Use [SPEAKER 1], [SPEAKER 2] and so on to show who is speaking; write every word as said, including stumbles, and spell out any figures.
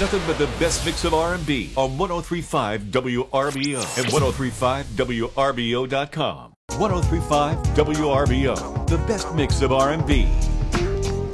[SPEAKER 1] nothing but the best mix of R and B on one oh three point five W R B O and ten thirty-five W R B O dot com. ten thirty-five W R B O, the best mix of R and B.